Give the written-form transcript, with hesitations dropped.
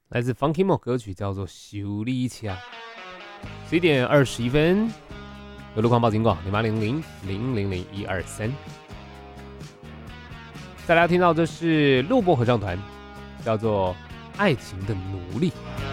来自 Funky Mo 歌曲叫做《修理车》。11点21分，有路况报警广0800000123。再来要听到这是录播合唱团，叫做《爱情的奴隶》。